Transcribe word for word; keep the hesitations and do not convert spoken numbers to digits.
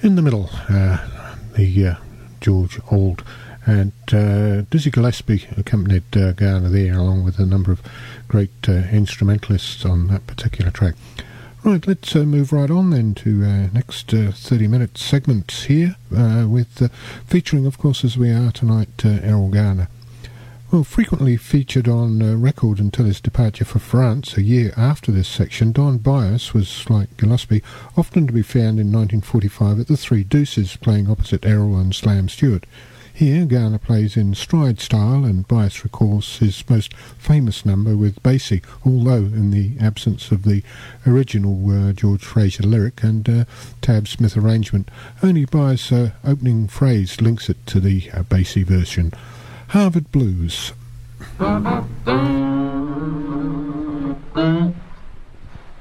In the middle, uh, the uh, George Auld and uh, Dizzy Gillespie accompanied uh, Garner there, along with a number of great uh, instrumentalists on that particular track. Right, let's uh, move right on then to uh, next uh, thirty minute segments here, uh, with uh, featuring, of course, as we are tonight, uh, Erroll Garner. Well, frequently featured on uh, record until his departure for France a year after this section, Don Byas was, like Gillespie, often to be found in nineteen forty-five at the Three Deuces, playing opposite Erroll and Slam Stewart. Here, Garner plays in stride style, and Byas recalls his most famous number with Basie, although in the absence of the original uh, George Fraser lyric and uh, Tab Smith arrangement. Only Byas' uh, opening phrase links it to the uh, Basie version. Harvard Blues.